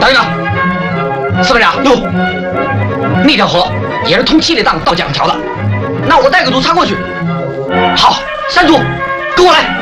等一等，四班长，哟，那条河也是通七里荡到江桥的，那我带个组擦过去。好，山组，跟我来。